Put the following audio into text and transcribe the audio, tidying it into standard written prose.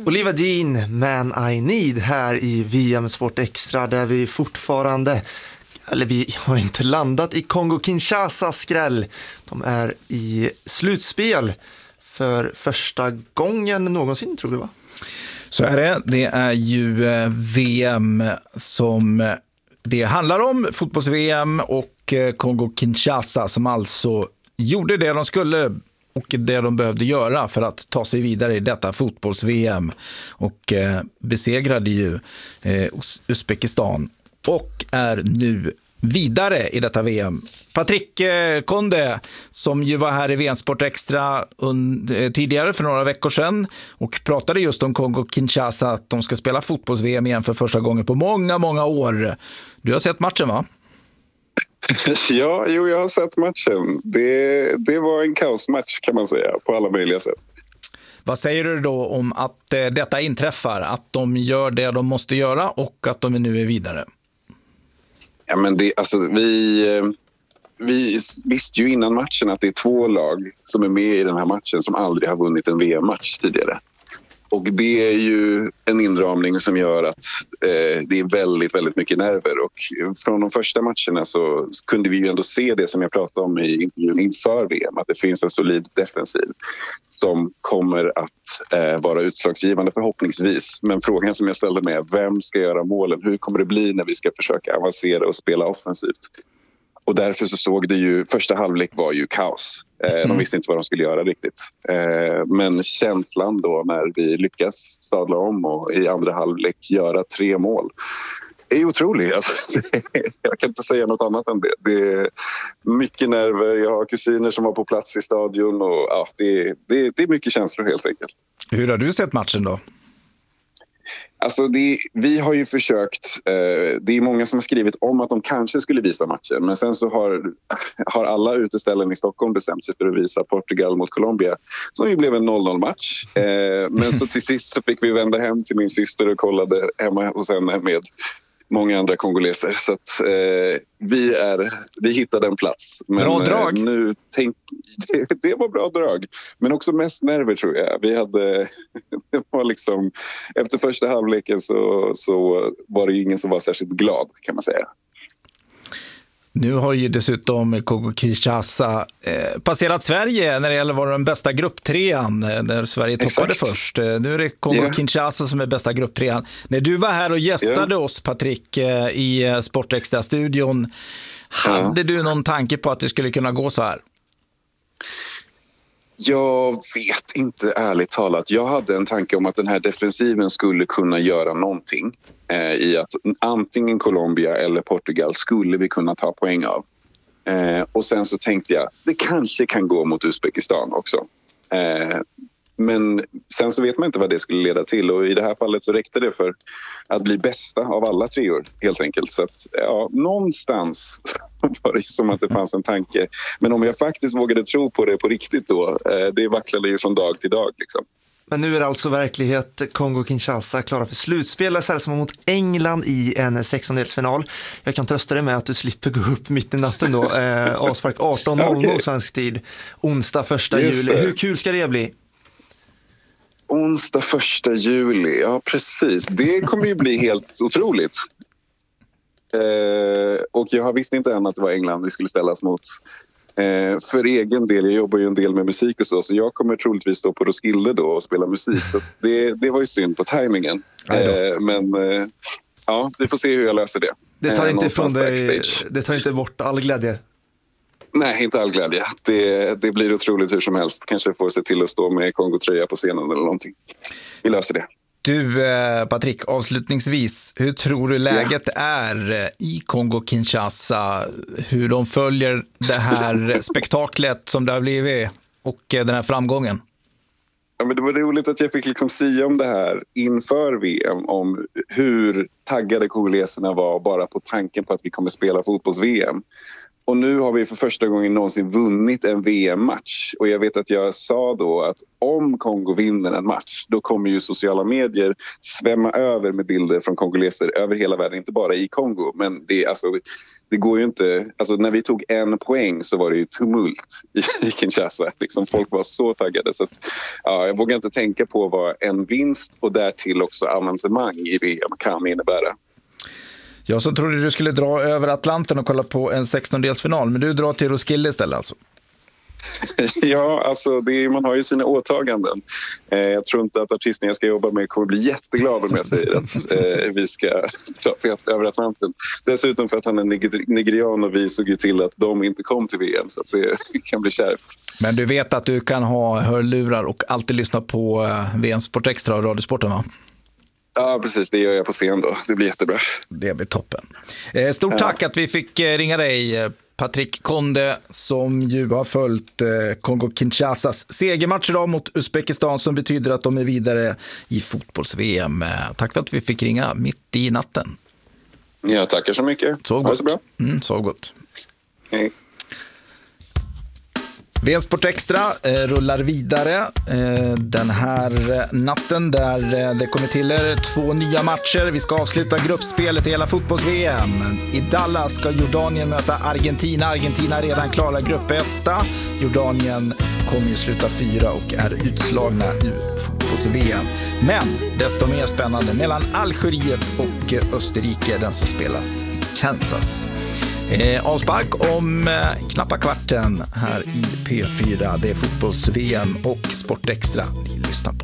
Oliver Dean, Man I Need här i VM Sport Extra där vi fortfarande, eller vi har inte landat i Kongo-Kinshasa skräll. De är i slutspel för första gången någonsin, tror vi, va? Så är det. Det är ju VM som det handlar om, fotbolls-VM, och Kongo-Kinshasa som alltså gjorde det de skulle och det de behövde göra för att ta sig vidare i detta fotbolls-VM, och besegrade ju Uzbekistan och är nu vidare i detta VM. Patrik Konde, som ju var här i VM Sport Extra tidigare för några veckor sedan och pratade just om Kongo-Kinshasa, att de ska spela fotbolls-VM igen för första gången på många, många år. Du har sett matchen, va? Ja, jag har sett matchen. Det var en kaosmatch, kan man säga, på alla möjliga sätt. Vad säger du då om att detta inträffar, att de gör det de måste göra och att de nu är vidare? Ja, men vi visste ju innan matchen att det är 2 lag som är med i den här matchen som aldrig har vunnit en VM-match tidigare. Och det är ju en inramning som gör att det är väldigt, väldigt mycket nerver. Och från de första matcherna så kunde vi ju ändå se det som jag pratade om i intervjun inför VM. Att det finns en solid defensiv som kommer att vara utslagsgivande förhoppningsvis. Men frågan som jag ställde mig är: vem ska göra målen? Hur kommer det bli när vi ska försöka avancera och spela offensivt? Och därför så såg det ju, första halvlek var ju kaos. De visste inte vad de skulle göra riktigt. Men känslan då när vi lyckas sadla om och i andra halvlek göra 3 mål är otrolig. Alltså, jag kan inte säga något annat än det. Det är mycket nerver. Jag har kusiner som var på plats i stadion och ja, det är mycket känslor helt enkelt. Hur har du sett matchen då? Alltså vi har ju försökt, det är många som har skrivit om att de kanske skulle visa matchen, men sen så har alla uteställen i Stockholm bestämt sig för att visa Portugal mot Colombia, som ju blev en 0-0 match. Men så till sist så fick vi vända hem till min syster och kollade hemma hos henne med många andra kongoleser. Så att vi hittade en plats. Men bra drag. Det var bra drag. Men också mest nerver, tror jag. Det var liksom, efter första halvleken så var det ingen som var särskilt glad, kan man säga. Nu har ju dessutom Kongo-Kinshasa passerat Sverige när det gäller att vara den bästa grupptrean, där Sverige toppade först. Nu är det Kongo-Kinshasa som är bästa grupptrean. När du var här och gästade oss, Patrik, i Sportextra-studion, hade du någon tanke på att det skulle kunna gå så här? Jag vet inte, ärligt talat. Jag hade en tanke om att den här defensiven skulle kunna göra någonting i att antingen Colombia eller Portugal skulle vi kunna ta poäng av. Och sen så tänkte jag, det kanske kan gå mot Uzbekistan också. Men sen så vet man inte vad det skulle leda till, och i det här fallet så räckte det för att bli bästa av alla 3 år helt enkelt. Så att ja, någonstans var det som att det fanns en tanke. Men om jag faktiskt vågade tro på det på riktigt då, det vacklade ju från dag till dag liksom. Men nu är det alltså verklighet. Kongo-Kinshasa klara för slutspel, som mot England i en 16-delsfinal. Jag kan trösta dig med att du slipper gå upp mitt i natten då. Avspark 18:00 svensk tid. Onsdag 1 juli. Hur kul ska det bli? Onsdag 1 juli, ja precis. Det kommer ju bli helt otroligt. Och jag visste inte än att det var England vi skulle ställas mot. För egen del, jag jobbar ju en del med musik och så jag kommer troligtvis stå på Roskilde då och spela musik. Så det var ju synd på tajmingen. Men ja, vi får se hur jag löser det. Det tar inte från dig, det tar inte bort all glädje. Nej, inte all glädje. Det blir otroligt hur som helst. Kanske får se till att stå med Kongo-tröja på scenen eller någonting. Vi löser det. Du, Patrik, avslutningsvis, hur tror du läget är i Kongo-Kinshasa? Hur de följer det här spektaklet som det har blivit och den här framgången? Ja, men det var roligt att jag fick liksom sia om det här inför VM, om hur taggade kongoleserna var bara på tanken på att vi kommer spela fotbolls-VM. Och nu har vi för första gången någonsin vunnit en VM-match. Och jag vet att jag sa då att om Kongo vinner en match, då kommer ju sociala medier svämma över med bilder från kongoleser över hela världen, inte bara i Kongo. Men det går ju inte... Alltså när vi tog 1 poäng så var det ju tumult i Kinshasa. Liksom folk var så taggade. Så att, jag vågar inte tänka på vad en vinst och därtill också avancemang i VM kan innebära. Jag så trodde du skulle dra över Atlanten och kolla på en 16-delsfinal, men du drar till Roskilde istället alltså? Ja, alltså man har ju sina åtaganden. Jag tror inte att artisten jag ska jobba med kommer bli jätteglad om jag säger att vi ska dra över Atlanten. Dessutom för att han är nigerian och vi såg ju till att de inte kom till VM, så att det kan bli kärvt. Men du vet att du kan ha hörlurar och alltid lyssna på VM Sport Extra och Radiosporten, va? Ja, precis. Det gör jag på scen då. Det blir jättebra. Det blir toppen. Stort tack att vi fick ringa dig, Patrick Konde, som ju har följt Kongo-Kinshasas segermatch idag mot Uzbekistan, som betyder att de är vidare i fotbolls-VM. Tack för att vi fick ringa mitt i natten. Ja, tackar så mycket. Sov gott. Så bra. Sov gott. Hej. VM Sport Extra rullar vidare den här natten, där det kommer till 2 nya matcher. Vi ska avsluta gruppspelet i hela fotbolls-VM. I Dallas ska Jordanien möta Argentina. Argentina är redan klara grupp 1. Jordanien kommer ju sluta 4 och är utslagna ur fotbolls-VM. Men desto mer spännande mellan Algeriet och Österrike, den som spelas i Kansas. Avspark om knappa kvarten här i P4. Det är fotbolls-VM och Sport Extra ni lyssnar på.